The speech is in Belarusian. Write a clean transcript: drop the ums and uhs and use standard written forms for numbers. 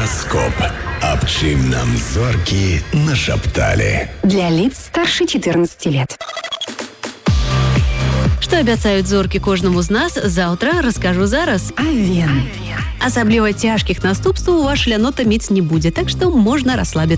Гараскоп. Аб чым нам зоркі нашапталі. Для лиц старше 14 лет. Што абяцаюць зоркі кожнаму з нас, заўтра раскажу зараз. Авен. Асабліва цяжкіх наступстваў ваш лянота мець не будзе, так што можна расслабіцца.